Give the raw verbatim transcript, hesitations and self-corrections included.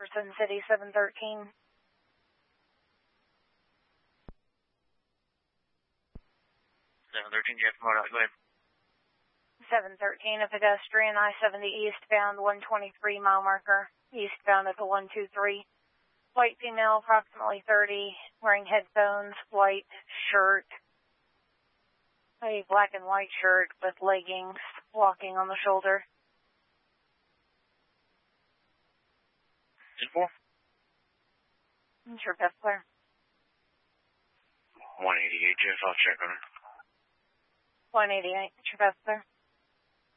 Jefferson City, seven thirteen. seven thirteen, Jefferson, go ahead. seven thirteen, a pedestrian, I seventy eastbound, one twenty-three mile marker, eastbound at the one two three. White female, approximately thirty, wearing headphones, white shirt, a black and white shirt with leggings, walking on the shoulder. ten four? Sure, best clear. one eighty-eight, Jeff, I'll check on it. one eighty-eight, sure, best clear.